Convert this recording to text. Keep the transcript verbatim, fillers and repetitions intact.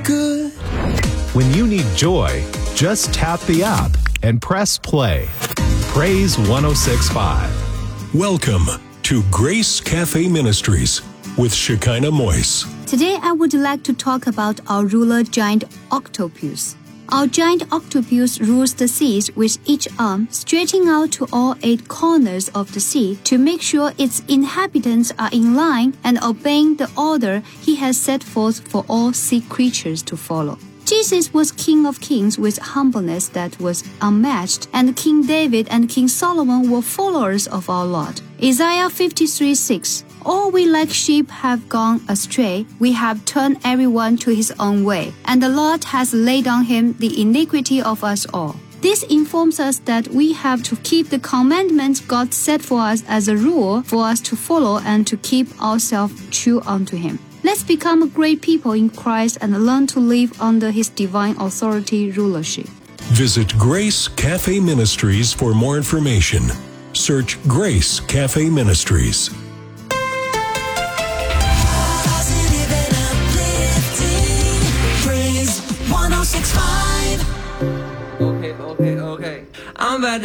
Good. When you need joy, just tap the app and press play. Praise one oh six point five. Welcome to Grace Cafe Ministries with Shekinah Moise. Today I would like to talk about our ruler giant octopus. Our giant octopus rules the seas with each arm stretching out to all eight corners of the sea to make sure its inhabitants are in line and obeying the order he has set forth for all sea creatures to follow. Jesus was King of Kings with humbleness that was unmatched, and King David and King Solomon were followers of our Lord. Isaiah fifty-three six. All we like sheep have gone astray, we have turned everyone to his own way, and the Lord has laid on him the iniquity of us all. This informs us that we have to keep the commandments God set for us as a rule for us to follow and to keep ourselves true unto him. Let's become a great people in Christ and learn to live under his divine authority rulership. Visit Grace Cafe Ministries for more information. Search Grace Cafe Ministries. Positive and uplifting. Praise one oh six point five. Okay, okay, okay. I'm about to